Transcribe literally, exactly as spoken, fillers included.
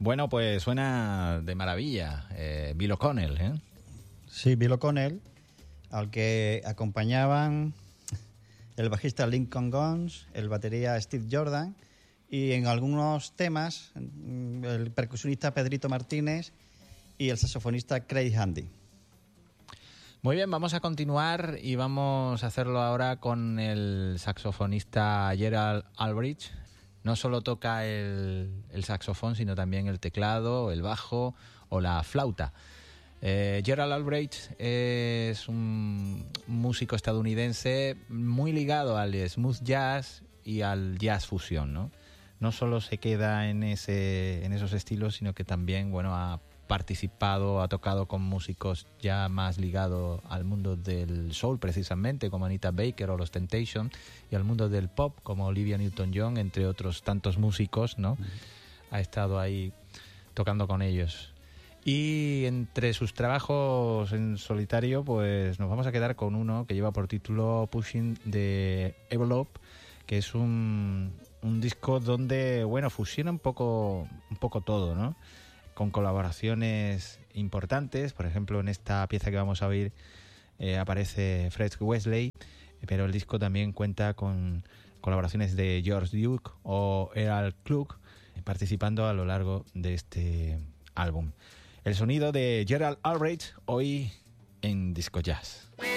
Bueno, pues suena de maravilla. Eh, Bill O'Connell, ¿eh? Sí, Bill O'Connell, al que acompañaban el bajista Lincoln Guns, el batería Steve Jordan y en algunos temas el percusionista Pedrito Martínez y el saxofonista Craig Handy. Muy bien, vamos a continuar y vamos a hacerlo ahora con el saxofonista Gerald Albright. No solo toca el, el saxofón, sino también el teclado, el bajo o la flauta. Eh, Gerald Albright es un músico estadounidense muy ligado al smooth jazz y al jazz fusión, ¿no? No solo se queda en ese en esos estilos, sino que también, bueno, ha participado, ha tocado con músicos ya más ligados al mundo del soul, precisamente, como Anita Baker o los Temptations, y al mundo del pop, como Olivia Newton-John, entre otros tantos músicos, ¿no? Uh-huh. Ha estado ahí tocando con ellos. Y entre sus trabajos en solitario, pues nos vamos a quedar con uno que lleva por título Pushing the Envelope, que es un, un disco donde, bueno, fusiona un poco, un poco todo, ¿no? Con colaboraciones importantes. Por ejemplo, en esta pieza que vamos a oír eh, aparece Fred Wesley, pero el disco también cuenta con colaboraciones de George Duke o Earl Klug participando a lo largo de este álbum. El sonido de Gerald Albright hoy en Disco Jazz.